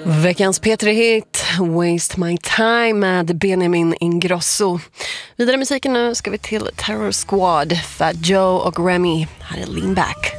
Veckans P3-hit, Waste My Time med Benjamin Ingrosso. Vidare musiken nu ska vi till Terror Squad, Fat Joe och Remy. Här är Lean Back.